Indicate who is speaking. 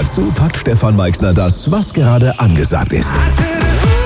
Speaker 1: Dazu packt Stefan Meixner das, was gerade angesagt ist.